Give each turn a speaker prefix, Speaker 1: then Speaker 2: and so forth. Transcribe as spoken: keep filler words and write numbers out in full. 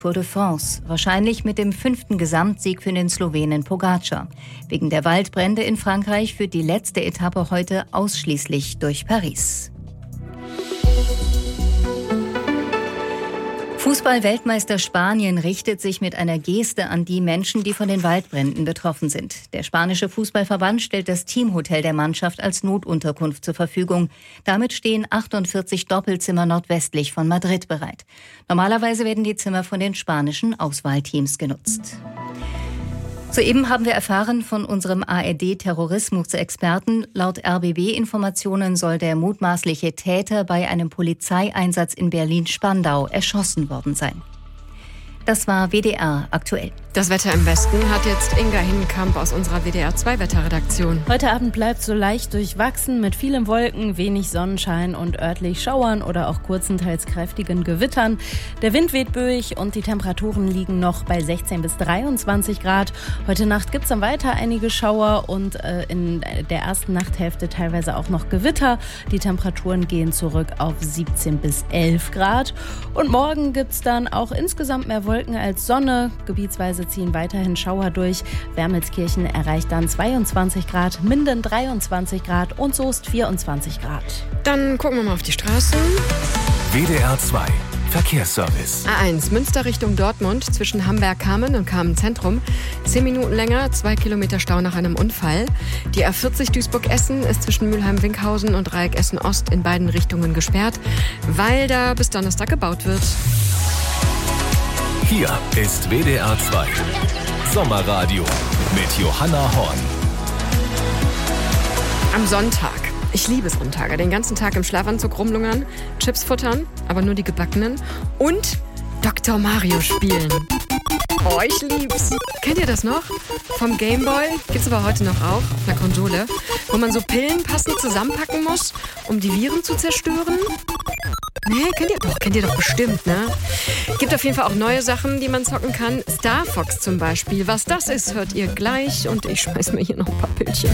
Speaker 1: Tour de France, wahrscheinlich mit dem fünften Gesamtsieg für den Slowenen Pogačar. Wegen der Waldbrände in Frankreich führt die letzte Etappe heute ausschließlich durch Paris. Fußball-Weltmeister Spanien richtet sich mit einer Geste an die Menschen, die von den Waldbränden betroffen sind. Der spanische Fußballverband stellt das Teamhotel der Mannschaft als Notunterkunft zur Verfügung. Damit stehen achtundvierzig Doppelzimmer nordwestlich von Madrid bereit. Normalerweise werden die Zimmer von den spanischen Auswahlteams genutzt. Soeben haben wir erfahren von unserem A R D-Terrorismus-Experten, laut R B B-Informationen soll der mutmaßliche Täter bei einem Polizeieinsatz in Berlin-Spandau erschossen worden sein. Das war W D R aktuell.
Speaker 2: Das Wetter im Westen hat jetzt Inga Hinkamp aus unserer W D R zwei Wetterredaktion.
Speaker 3: Heute Abend bleibt so leicht durchwachsen mit vielen Wolken, wenig Sonnenschein und örtlich Schauern oder auch kurzen, teils kräftigen Gewittern. Der Wind weht böig und die Temperaturen liegen noch bei sechzehn bis dreiundzwanzig Grad. Heute Nacht gibt es dann weiter einige Schauer und äh, in der ersten Nachthälfte teilweise auch noch Gewitter. Die Temperaturen gehen zurück auf siebzehn bis elf Grad. Und morgen gibt es dann auch insgesamt mehr Wolken als Sonne. Gebietsweise ziehen weiterhin Schauer durch. Wermelskirchen erreicht dann zweiundzwanzig Grad, Minden dreiundzwanzig Grad und Soest vierundzwanzig Grad.
Speaker 2: Dann gucken wir mal auf die Straßen.
Speaker 4: W D R zwei Verkehrsservice.
Speaker 2: A eins Münster Richtung Dortmund zwischen Hamberg-Kamen und Kamen-Zentrum. Zehn Minuten länger, zwei Kilometer Stau nach einem Unfall. Die A vierzig Duisburg-Essen ist zwischen Mülheim-Winkhausen und Dreieck Essen-Ost in beiden Richtungen gesperrt, weil da bis Donnerstag gebaut wird.
Speaker 4: Hier ist W D R zwei Sommerradio mit Johanna Horn.
Speaker 2: Am Sonntag. Ich liebe Sonntage. Den ganzen Tag im Schlafanzug rumlungern, Chips futtern, aber nur die gebackenen und Doktor Mario spielen. Oh, ich lieb's. Kennt ihr das noch? Vom Gameboy gibt's aber heute noch auch auf einer Konsole, wo man so Pillen passend zusammenpacken muss, um die Viren zu zerstören. Nee, kennt ihr doch, kennt ihr doch bestimmt, ne? Gibt auf jeden Fall auch neue Sachen, die man zocken kann. Star Fox zum Beispiel. Was das ist, hört ihr gleich und ich schmeiß mir hier noch ein paar Pillchen.